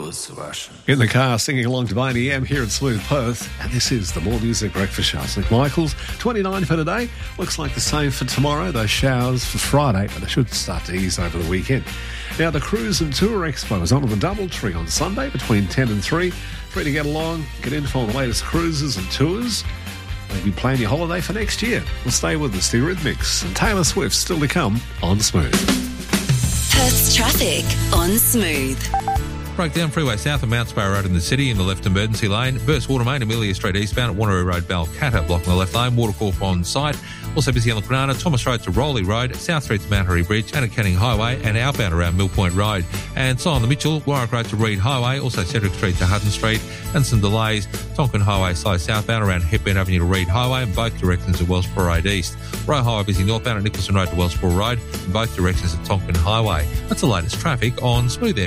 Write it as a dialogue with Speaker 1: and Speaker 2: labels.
Speaker 1: with Sebastian.
Speaker 2: In the car, singing along to Boney M here at Smooth Perth. And this is the More Music Breakfast Show. St Michael's, 29 for today. Looks like the same for tomorrow. Those showers for Friday, but they should start to ease over the weekend. Now, the Cruise and Tour Expo is on at the Doubletree on Sunday between 10 and 3. Free to get along, get info on the latest cruises and tours. Maybe plan your holiday for next year. Well, stay with us, the Eurythmics and Taylor Swift still to come on Smooth.
Speaker 3: Perth's traffic on Smooth.
Speaker 4: Breakdown freeway south of Mount Sparrow Road in the city in the left emergency lane. Burst water main, Amelia Street eastbound at Wanneroo Road, Balcatta, blocking the left lane. Watercorp on site. Also busy on the Kwinana, Thomas Road to Rowley Road, South Street to Mount Harry Bridge, and at Canning Highway, and outbound around Mill Point Road. And so on the Mitchell, Warwick Road to Reed Highway, also Cedric Street to Hutton Street, and some delays. Tonkin Highway side southbound around Hepburn Avenue to Reed Highway, in both directions at Wellsboro Road East. Roe Highway busy northbound at Nicholson Road to Wellsboro Road, in both directions at Tonkin Highway. That's the latest traffic on Smooth FM.